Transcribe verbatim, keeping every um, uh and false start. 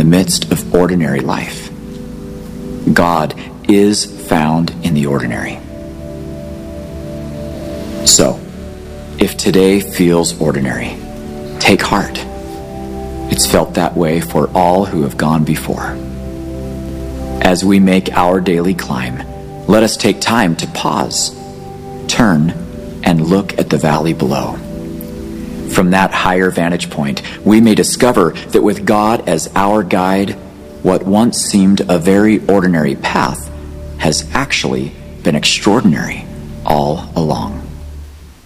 midst of ordinary life. God is found in the ordinary. So, if today feels ordinary, take heart. It's felt that way for all who have gone before. As we make our daily climb, let us take time to pause, turn, and look at the valley below. From that higher vantage point, we may discover that with God as our guide, what once seemed a very ordinary path has actually been extraordinary all along.